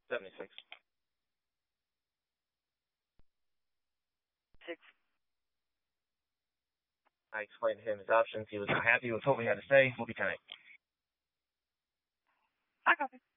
76. Six. I explained to him his options. He was not happy with what we had to say. We'll be 10-8. I copy.